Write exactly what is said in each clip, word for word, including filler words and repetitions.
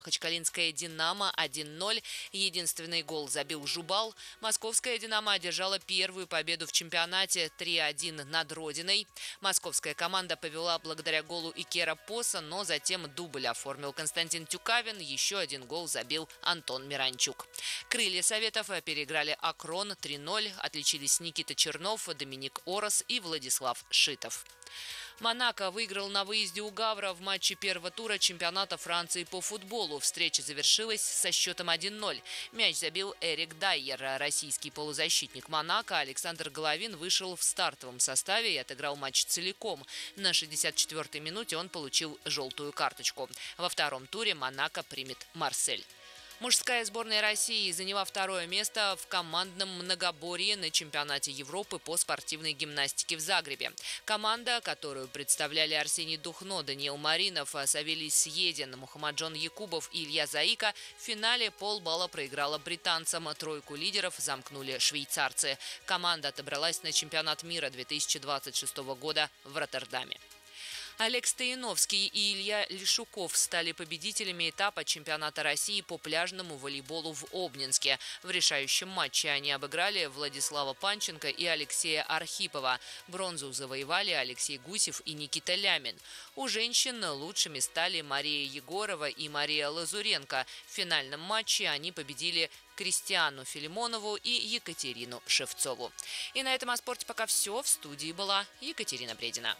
Махачкалинская «Динамо» один ноль. Единственный гол забил Жубал. Московская «Динамо» одержала первую победу в чемпионате три один над Родиной. Московская команда повела благодаря голу Икера Поса, но затем дубль оформил Константин Тюкавин. Еще один гол забил Антон Миранчук. Крылья Советов переиграли Акрон три ноль. Отличились Никита Чернов, Доминик Орос и Владислав Шитов. Монако выиграл на выезде у Гавра в матче первого тура чемпионата Франции по футболу. Встреча завершилась со счетом один ноль. Мяч забил Эрик Дайер. Российский полузащитник Монако Александр Головин вышел в стартовом составе и отыграл матч целиком. На шестьдесят четвёртой минуте он получил желтую карточку. Во втором туре Монако примет Марсель. Мужская сборная России заняла второе место в командном многоборье на чемпионате Европы по спортивной гимнастике в Загребе. Команда, которую представляли Арсений Духно, Даниил Маринов, Савелий Съедин, Мухаммаджон Якубов и Илья Заика, в финале полбалла проиграла британцам. Тройку лидеров замкнули швейцарцы. Команда отобралась на чемпионат мира две тысячи двадцать шестого года в Роттердаме. Олег Стояновский и Илья Лешуков стали победителями этапа чемпионата России по пляжному волейболу в Обнинске. В решающем матче они обыграли Владислава Панченко и Алексея Архипова. Бронзу завоевали Алексей Гусев и Никита Лямин. У женщин лучшими стали Мария Егорова и Мария Лазуренко. В финальном матче они победили Кристиану Филимонову и Екатерину Шевцову. И на этом о спорте пока все. В студии была Екатерина Бредина.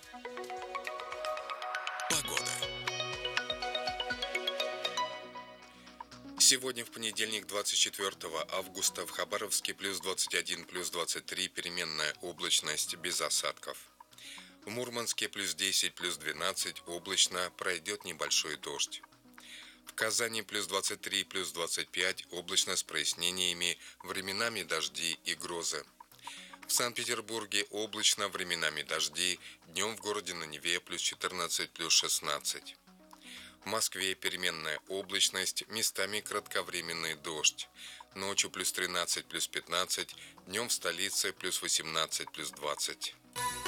Сегодня, в понедельник, двадцать четвёртого августа, в Хабаровске плюс двадцать один, плюс двадцать три, переменная облачность без осадков. В Мурманске плюс десять, плюс двенадцать, облачно, пройдет небольшой дождь. В Казани плюс двадцать три, плюс двадцать пять, облачно с прояснениями, временами дожди и грозы. В Санкт-Петербурге облачно, временами дожди, днем в городе на Неве плюс четырнадцать, плюс шестнадцать. В Москве переменная облачность, местами кратковременный дождь. Ночью плюс тринадцать, плюс пятнадцать, днем в столице плюс восемнадцать, плюс двадцать.